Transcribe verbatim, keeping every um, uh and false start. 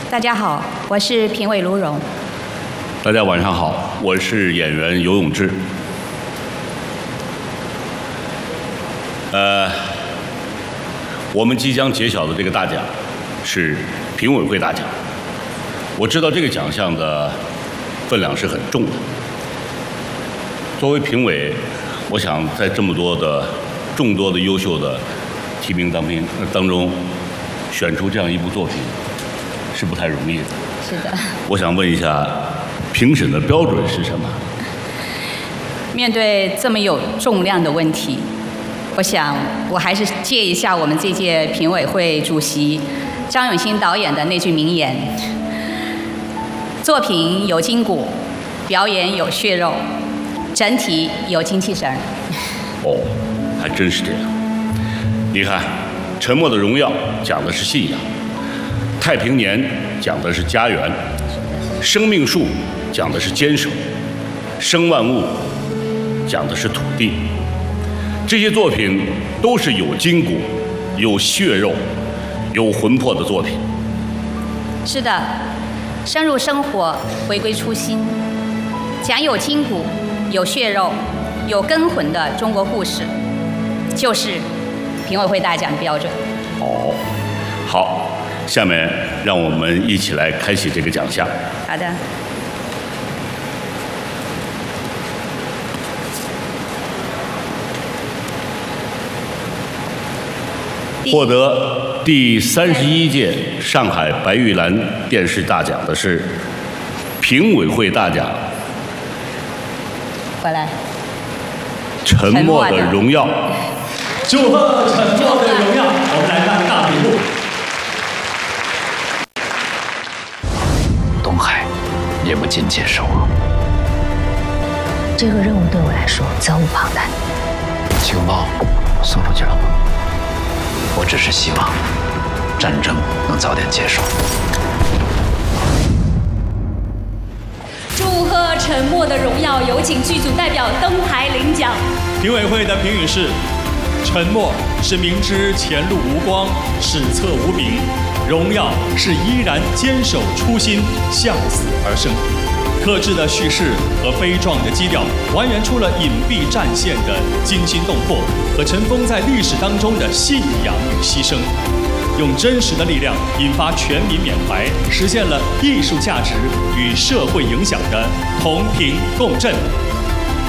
大家好，我是评委卢荣。 大家晚上好，我是演员游泳志。呃，我们即将揭晓的这个大奖是评委会大奖。我知道这个奖项的分量是很重的。作为评委，我想在这么多的众多的优秀的提名当中当中，选出这样一部作品是不太容易的。 是的。 我想问一下，评审的标准是什么？ 面对这么有重量的问题，我想我还是借一下我们这届评委会主席张永新导演的那句名言：作品有筋骨，表演有血肉，整体有精气神儿。 哦，还真是这样。你看，《沉默的荣耀》讲的是信仰，《太平年》讲的是家园，《生命树》讲的是坚守，《生万物》讲的是土地。这些作品都是有筋骨、有血肉、有魂魄的作品。 是的，深入生活，回归初心，讲有筋骨、有血肉、有根魂的中国故事，就是评委会大奖的标准。 哦，好，下面让我们一起来开启这个奖项。 好的。 获得第三十一届上海白玉兰电视大奖的是评委会大奖。 回来。 沉默的荣耀。 祝贺《沉默的荣耀》！我们来看大屏幕。 东海也不禁接受。 这个任务对我来说责无旁贷。 情报送出去了吗？我只是希望战争能早点结束。 祝贺《沉默的荣耀》，有请剧组代表登台领奖。 评委会的评语是：沉默是明知前路无光，史册无名；荣耀是依然坚守初心，向死而生。克制的叙事和悲壮的基调，还原出了隐蔽战线的惊心动魄和尘封在历史当中的信仰与牺牲，用真实的力量引发全民缅怀，实现了艺术价值与社会影响的同频共振。